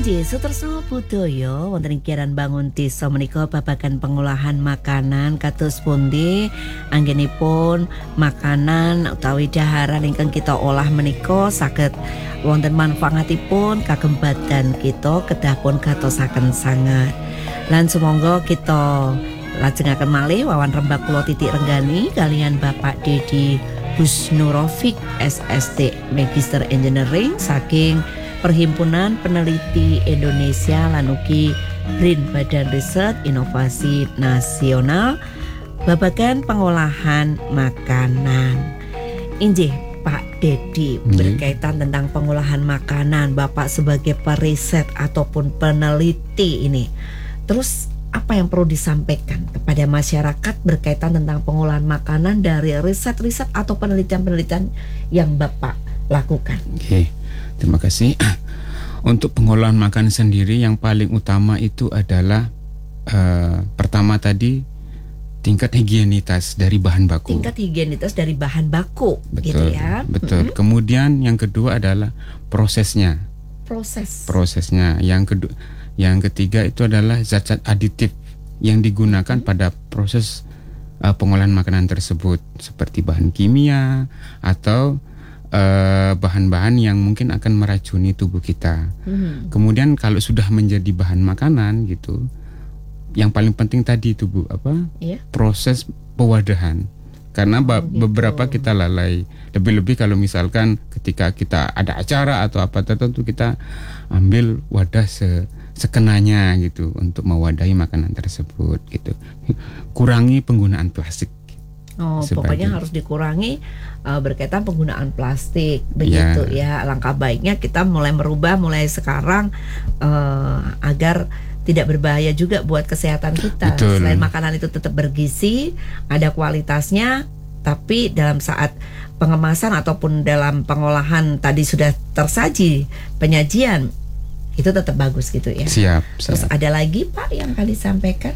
Inggih Sutresna budaya wonten ing Kiaran Bangun Desa menika babagan pengolahan makanan kados pundi anggenipun makanan utawi dhaharan ingkang kita olah menika saged wonten manfaatipun kagem badan kita kedah pun gatosaken sanget. Lan sumangga kita lajengaken malih wawan rembak kula Titik Renggani kalian Bapak Dedi Husnurofik SST Magister Engineering saking Perhimpunan Peneliti Indonesia lan ugi BRIN Badan Riset Inovasi Nasional babagan pengolahan makanan. Inggih Pak Dedi, berkaitan tentang pengolahan makanan, Bapak sebagai periset ataupun peneliti ini, terus apa yang perlu disampaikan kepada masyarakat berkaitan tentang pengolahan makanan dari riset-riset atau penelitian-penelitian yang Bapak lakukan? Oke, terima kasih. Untuk pengolahan makanan sendiri yang paling utama itu adalah pertama tadi tingkat higienitas dari bahan baku. Tingkat higienitas dari bahan baku, betul, gitu ya. Betul. Kemudian yang kedua adalah prosesnya. Prosesnya. Yang ketiga itu adalah zat-zat aditif yang digunakan pada proses pengolahan makanan tersebut, seperti bahan kimia atau bahan-bahan yang mungkin akan meracuni tubuh kita. Kemudian kalau sudah menjadi bahan makanan gitu, yang paling penting tadi itu Bu, proses pewadahan. Karena beberapa kita lalai. Lebih-lebih kalau misalkan ketika kita ada acara atau apa tertentu, kita ambil wadah sekenanya gitu untuk mewadahi makanan tersebut gitu. Kurangi penggunaan plastik. Pokoknya harus dikurangi berkaitan penggunaan plastik begitu ya. Langkah baiknya kita mulai merubah mulai sekarang agar tidak berbahaya juga buat kesehatan kita. Betul. Selain makanan itu tetap bergizi, ada kualitasnya, tapi dalam saat pengemasan ataupun dalam pengolahan tadi sudah tersaji penyajian itu tetap bagus gitu ya. Siap. Terus ada lagi Pak yang kali sampaikan?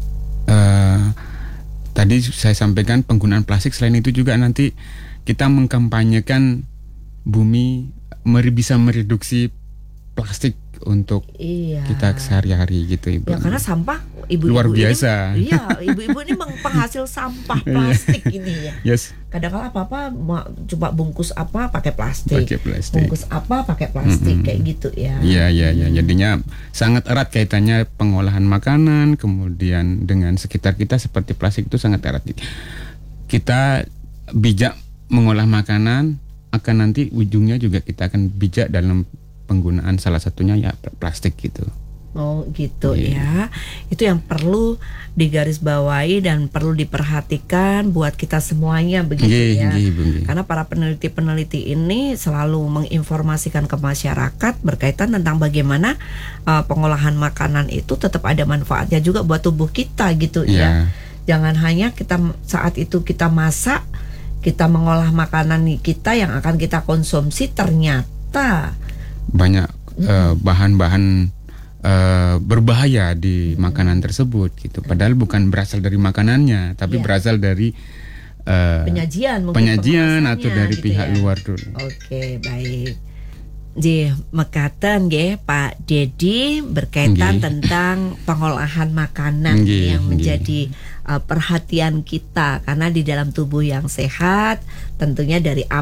Tadi saya sampaikan penggunaan plastik. Selain itu juga nanti kita mengkampanyekan bumi bisa mereduksi plastik untuk kita sehari-hari gitu Ibu. Ya karena sampah ibu-ibu luar biasa. Ini, ibu-ibu ini penghasil sampah plastik ini ya. Yes. Kadang-kala apa-apa coba bungkus apa pakai plastik. Bungkus apa pakai plastik kayak gitu ya. Iya. Jadinya sangat erat kaitannya pengolahan makanan kemudian dengan sekitar kita seperti plastik itu sangat erat. Kita bijak mengolah makanan akan nanti ujungnya juga kita akan bijak dalam penggunaan salah satunya ya plastik gitu. Oh gitu ya. Itu yang perlu digarisbawahi dan perlu diperhatikan buat kita semuanya begitu ya. Karena para peneliti-peneliti ini selalu menginformasikan ke masyarakat berkaitan tentang bagaimana pengolahan makanan itu tetap ada manfaatnya juga buat tubuh kita gitu ya. Jangan hanya kita saat itu kita masak, kita mengolah makanan kita yang akan kita konsumsi ternyata banyak bahan-bahan berbahaya di makanan tersebut gitu. Padahal bukan berasal dari makanannya, tapi berasal dari penyajian atau dari gitu pihak luar dulu. Oke, baik. Mekaten nggih Pak Dedi berkaitan tentang pengolahan makanan yang menjadi perhatian kita karena di dalam tubuh yang sehat tentunya dari